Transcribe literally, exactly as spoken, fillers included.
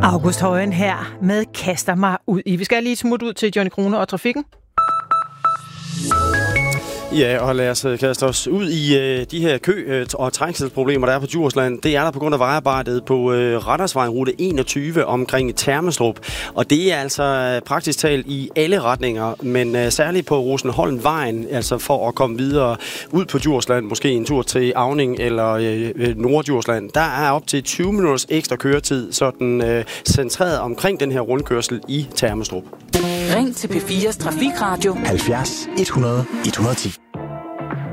August Højen her med Kaster mig ud i. Vi skal lige smutte ud til Johnny Krone og trafikken. Ja, og lad os kaste os ud i øh, de her kø- øh, og trængselsproblemer, der er på Djursland. Det er der på grund af vejarbejdet på øh, Randersvejen rute enogtyve omkring Termestrup. Og det er altså praktisk talt i alle retninger, men øh, særligt på Rosenholmvejen, altså for at komme videre ud på Djursland, måske en tur til Auning eller øh, Norddjursland. Der er op til tyve minutters ekstra køretid, sådan øh, centreret omkring den her rundkørsel i Termestrup. Ring til P fires Trafikradio halvfjerds et hundrede et hundrede og ti.